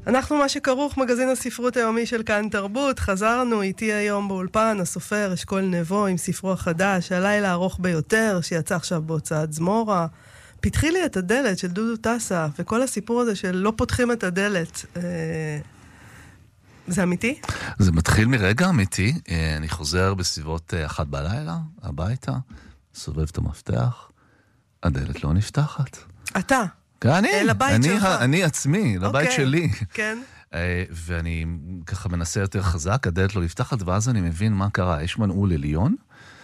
אנחנו מה שכרוך, מגזין הספרות היומי של כאן תרבות. חזרנו איתי היום באולפן הסופר אשכול נבו עם ספרו החדש, הלילה הארוך ביותר, שיצא עכשיו בהוצאת זמורה. פתחי לי את הדלת של דודו טסה, וכל הסיפור הזה של לא פותחים את הדלת. זה אמיתי? זה מתחיל מרגע אמיתי. אני חוזר בסביבות 1 בלילה, הביתה, סובב את המפתח, הדלת לא נפתחת. אתה? אני עצמי, לבית שלי. כן. ואני ככה מנסה יותר חזק, הדלת לא נפתחת, ואז אני מבין מה קרה. יש מנעול עליון,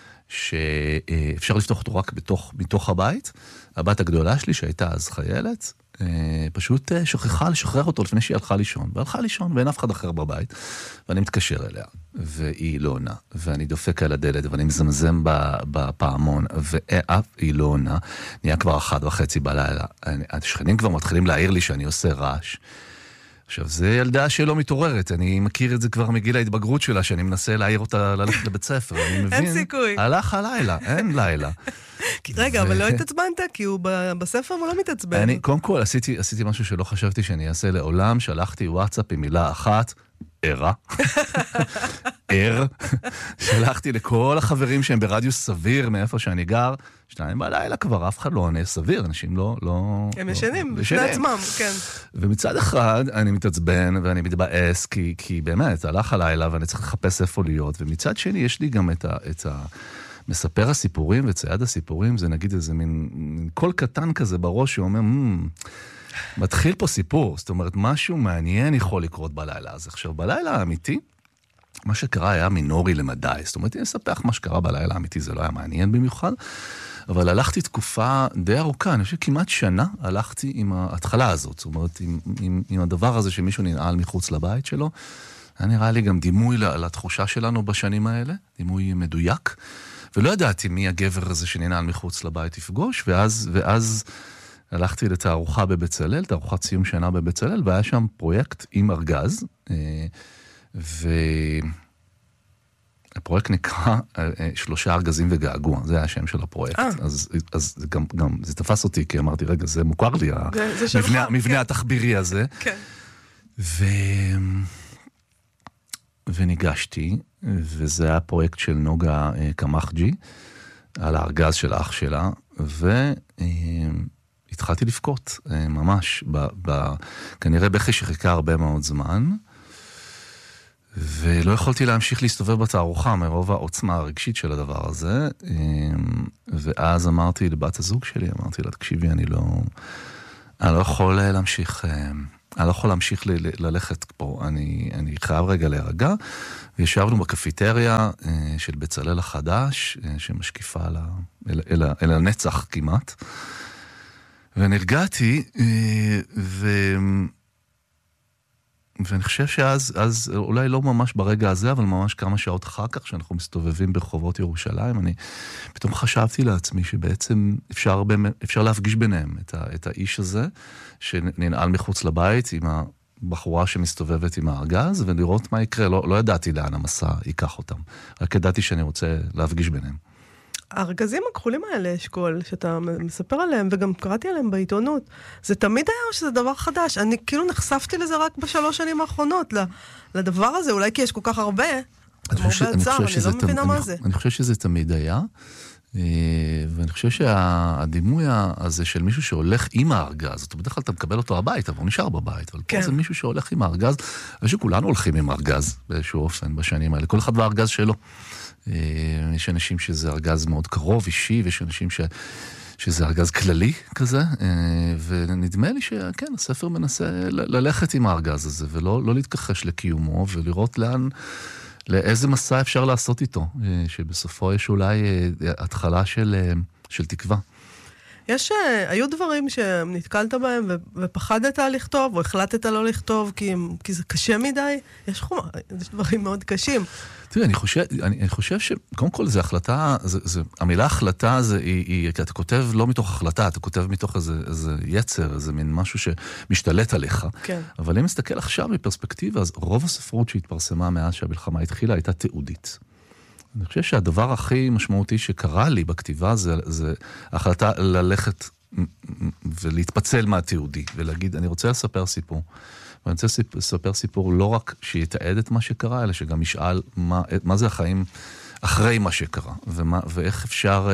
שאפשר לפתוח אותו רק מתוך הבית. הבת הגדולה שלי, שהייתה אז חיילת, פשוט שכחה לשחרר אותו לפני שהיא הלכה לישון. והלכה לישון, ואין אף אחד אחר בבית. ואני מתקשר אליה, והיא לא עונה. ואני דופק על הדלת, ואני מזמזם בפעמון, ואף היא לא עונה. נהיה כבר 1:30 בלילה. השכנים כבר מתחילים להעיר לי שאני עושה רעש. עכשיו, זה ילדה שלא מתעוררת. אני מכיר את זה כבר מגיל ההתבגרות שלה, שאני מנסה להעיר אותה ללכת לבית ספר. אני מבין, אין סיכוי. הלך הלילה, אין לילה. רגע, אבל לא התעצבנת? כי הוא בספר הוא לא מתעצבן. אני, קודם כל, עשיתי משהו שלא חשבתי שאני אעשה לעולם. שלחתי וואטסאפ עם מילה אחת, ערה. ער. שלחתי לכל החברים שהם ברדיוס סביר, מאיפה שאני גר. 2 בלילה כבר, אף אחד לא עונה סביר. אנשים לא... הם ישנים, בפני עצמם, כן. ומצד אחד, אני מתעצבן ואני מתבאס, כי באמת, הלך הלילה ואני צריך לחפש איפה להיות. ומצד שני, יש לי גם את מספר הסיפורים וצייד הסיפורים, זה נגיד איזה מין קול קטן כזה בראש שאומר, מתחיל פה סיפור, זאת אומרת, משהו מעניין יכול לקרות בלילה. אז עכשיו, בלילה האמיתי, מה שקרה היה מינורי למדי, זאת אומרת, אני אספח מה שקרה בלילה האמיתי, זה לא היה מעניין במיוחד, אבל הלכתי תקופה די ארוכה, אני חושב כמעט שנה הלכתי עם ההתחלה הזאת, זאת אומרת, עם הדבר הזה שמישהו ננעל מחוץ לבית שלו, היה נראה לי גם דימוי לתחושה שלנו בשנים האלה, דימוי מדויק, ולא ידעתי מי הגבר הזה שננעל מחוץ לבית יפגוש, ואז הלכתי לתערוכה בבצלאל, תערוכת סיום שנה בבצלאל, והיה שם פרויקט עם ארגז, והפרויקט נקרא 3 ארגזים וגעגוע, זה היה השם של הפרויקט. אז גם זה תפס אותי, כי אמרתי, רגע, זה מוכר לי, המבנה התחבירי הזה. כן. וניגשתי, וזה היה פרויקט של נוגה קמחג'י, על הארגז של אח שלה, והתחלתי לבכות, ממש, כנראה בכי שחיכה הרבה מאוד זמן, ולא יכולתי להמשיך להסתובב בתערוכה, מרוב העוצמה הרגשית של הדבר הזה, ואז אמרתי לבת הזוג שלי, אמרתי לה, תקשיבי, אני לא יכול להמשיך... אני לא יכול להמשיך ללכת פה, אני חייב רגע להירגע, וישבנו בקפיטריה של בצלאל החדש, שמשקיפה אל הנצח כמעט, ונרגעתי, ואני חושב שאז, אולי לא ממש ברגע הזה, אבל ממש כמה שעות אחר כך, שאנחנו מסתובבים ברחובות ירושלים, אני פתאום חשבתי לעצמי שבעצם אפשר להפגיש ביניהם את האיש הזה, שננעל מחוץ לבית עם הבחורה שמסתובבת עם הארגז, ולראות מה יקרה. לא ידעתי לאן המסע ייקח אותם. רק ידעתי שאני רוצה להפגיש ביניהם. הארגזים הכחולים האלה, אשכול, שאתה מספר עליהם, וגם קראתי עליהם בעיתונות, זה תמיד היה או שזה דבר חדש? אני כאילו נחשפתי לזה רק ב3 שנים האחרונות, לדבר הזה, אולי כי יש כל כך הרבה, כמו בעצר, אני לא מבינה מה זה. אני חושב שזה תמיד היה, ואני חושב שהדימוי הזה של מישהו שהולך עם הארגז, זאת בדרך כלל אתה מקבל אותו הבית, אבל הוא נשאר בבית, אבל פה זה מישהו שהולך עם הארגז, ושכולנו הולכים עם הארגז באיזשהו אופן בשנים האלה, כל אחד והארגז שלו. יש אנשים שזה ארגז מאוד קרוב, אישי, ויש אנשים שזה ארגז כללי כזה, ונדמה לי שכן, הספר מנסה ללכת עם הארגז הזה, ולא להתכחש לקיומו, ולראות לאיזה מסע אפשר לעשות איתו, שבסופו יש אולי התחלה של תקווה. היו דברים שנתקלת בהם ופחדת לכתוב, או החלטת לא לכתוב, כי זה קשה מדי? יש דברים מאוד קשים. תראה, אני חושב שקודם כל זה החלטה, המילה החלטה אתה כותב לא מתוך החלטה, אתה כותב מתוך איזה יצר, איזה מין משהו שמשתלט עליך. כן. אבל אם מסתכל עכשיו בפרספקטיבה, אז רוב הספרות שהתפרסמה מאז שהמלחמה התחילה הייתה תיעודית. אני חושב שהדבר הכי משמעותי שקרה לי בכתיבה זה החלטה ללכת ולהתפצל מהתיעודי, ולהגיד, אני רוצה לספר סיפור. ואני רוצה לספר סיפור לא רק שיתעד את מה שקרה, אלא שגם ישאל מה זה החיים אחרי מה שקרה, ואיך אפשר,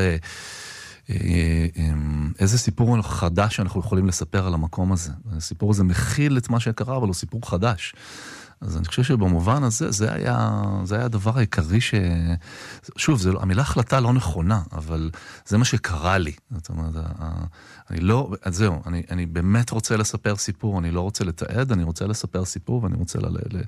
איזה סיפור חדש שאנחנו יכולים לספר על המקום הזה. הסיפור הזה מכיל את מה שקרה, אבל הוא סיפור חדש. אז אני חושב שבמובן הזה, זה היה הדבר העיקרי שוב, המילה החלטה לא נכונה, אבל זה מה שקרה לי. זאת אומרת, אני לא, אז זהו, אני באמת רוצה לספר סיפור, אני לא רוצה לתעד, אני רוצה לספר סיפור, ואני רוצה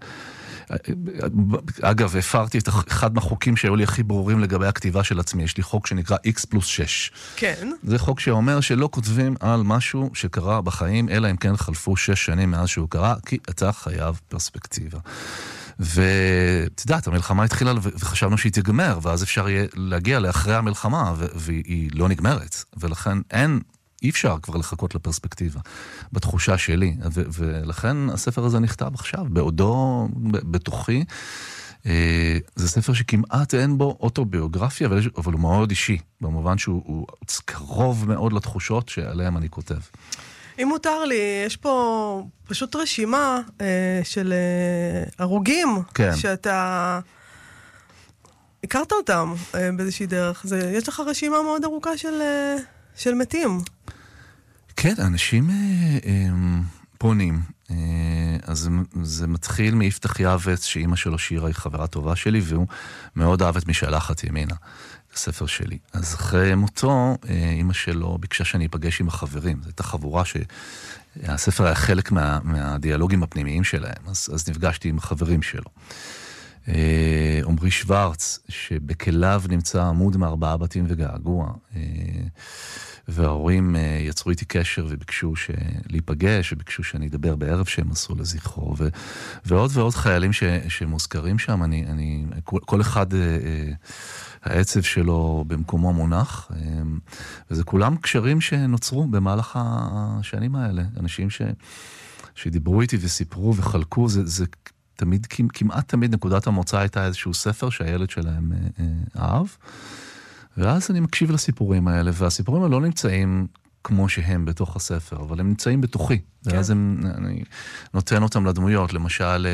אגב, הפרתי את אחד מהחוקים שהיו לי הכי ברורים לגבי הכתיבה של עצמי. יש לי חוק שנקרא X+6. כן. זה חוק שאומר שלא כותבים על משהו שקרה בחיים, אלא אם כן חלפו 6 שנים מאז שהוא קרה, כי אתה חייב פרספקטיבה. ותדעת, המלחמה התחילה וחשבנו שהיא תגמר, ואז אפשר יהיה להגיע לאחרי המלחמה, והיא לא נגמרת. ולכן אי אפשר כבר לחכות לפרספקטיבה, בתחושה שלי. ולכן הספר הזה נכתב עכשיו, בעודו, בתוכי. זה ספר שכמעט אין בו אוטוביוגרפיה, אבל הוא מאוד אישי, במובן שהוא קרוב מאוד לתחושות שעליהם אני כותב. אם מותר לי, יש פה פשוט רשימה של הרוגים, כן. שאתה הכרת אותם באיזושהי דרך. יש לך רשימה מאוד ארוכה של מתים. כן, אנשים פונים. אז זה מתחיל מיפתח יעבץ, שאימא שלו שירה היא חברה טובה שלי, והוא מאוד אהב את משלחת ימינה, הספר שלי. אז אחרי מותו, אימא שלו ביקשה שאני אפגש עם החברים. זו הייתה חבורה שהספר היה חלק מהדיאלוגים הפנימיים שלהם, אז נפגשתי עם החברים שלו. עומרי שוורץ, שבכליו נמצא עמוד מ4 בתים וגעגוע, וההורים יצרו איתי קשר וביקשו להיפגש, וביקשו שאני אדבר בערב שהם עשו לזכרו, ועוד ועוד חיילים שמוזכרים שם, כל אחד העצב שלו במקומו מונח, וזה כולם קשרים שנוצרו במהלך השנים האלה, אנשים שדיברו איתי וסיפרו וחלקו, זה תמיד, כמעט תמיד נקודת המוצא הייתה איזשהו ספר שהילד שלהם אהב, ואז אני מקשיב לסיפורים האלה, והסיפורים האלה לא נמצאים כמו שהם בתוך הספר, אבל הם נמצאים בתוכי, כן. ואז אני נותן אותם לדמויות, למשל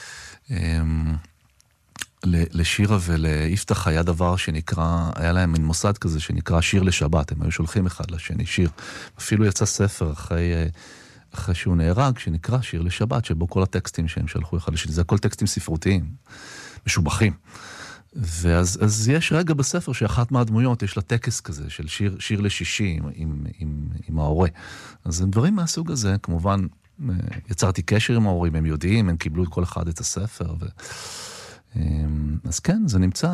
לשירה וליפתח היה דבר שנקרא, היה להם מין מוסד כזה שנקרא שיר לשבת, הם היו שולחים אחד לשני שיר, אפילו יצא ספר אחרי שהוא נהרג, שנקרא שיר לשבת, שבו כל הטקסטים שהם שלחו אחד לשני, זה הכל טקסטים ספרותיים, משובחים. ואז יש רגע בספר שאחת מהדמויות יש לה טקס כזה של שיר לשישי עם ההורה. אז הם דברים מהסוג הזה, כמובן יצרתי קשר עם ההורים, הם יודעים, הם קיבלו כל אחד את הספר. אז כן, זה נמצא